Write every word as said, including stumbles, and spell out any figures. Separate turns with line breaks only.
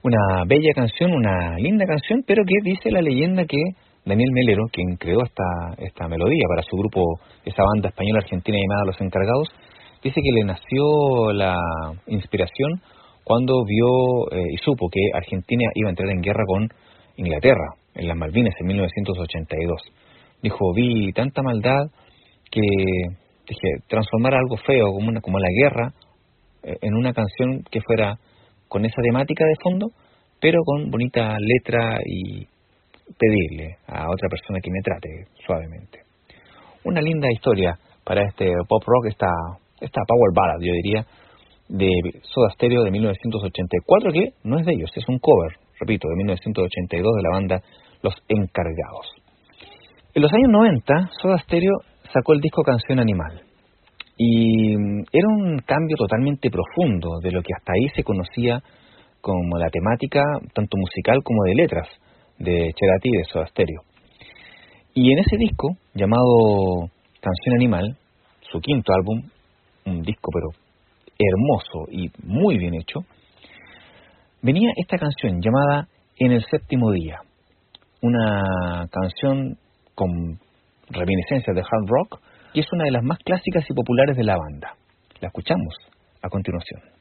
Una bella canción, una linda canción, pero que dice la leyenda que Daniel Melero, quien creó esta, esta melodía para su grupo, esa banda española argentina llamada Los Encargados, dice que le nació la inspiración cuando vio eh, y supo que Argentina iba a entrar en guerra con Inglaterra, en las Malvinas, en mil novecientos ochenta y dos. Dijo, vi tanta maldad que dije, transformar algo feo como, una, como la guerra eh, en una canción que fuera con esa temática de fondo, pero con bonita letra y pedirle a otra persona que me trate suavemente. Una linda historia para este pop rock, esta, esta power ballad, yo diría, de Soda Stereo de mil novecientos ochenta y cuatro, que no es de ellos, es un cover, repito, de mil novecientos ochenta y dos de la banda Los Encargados. En los años noventa, Soda Stereo sacó el disco Canción Animal, y era un cambio totalmente profundo de lo que hasta ahí se conocía como la temática tanto musical como de letras de Cerati y de Soda Stereo. Y en ese disco, llamado Canción Animal, su quinto álbum, un disco pero hermoso y muy bien hecho, venía esta canción llamada En el Séptimo Día, una canción con reminiscencias de hard rock, y es una de las más clásicas y populares de la banda. La escuchamos a continuación.